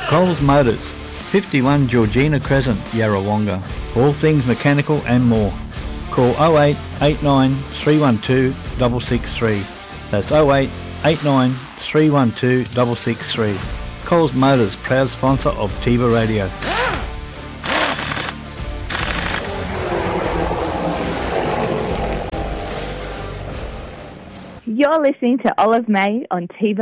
Coles Motors, 51 Georgina Crescent, Yarrawonga. All things mechanical and more. Call 0889 312 663. That's 0889 312 663. Coles Motors, proud sponsor of Tiva Radio. You're listening to Olive May on Tiva